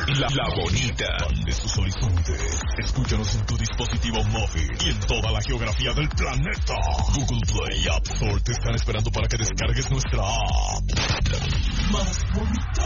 La Bonita. De sus horizontes. Escúchanos en tu dispositivo móvil y en toda la geografía del planeta. Google Play y App Store te están esperando para que descargues nuestra app. Más bonita.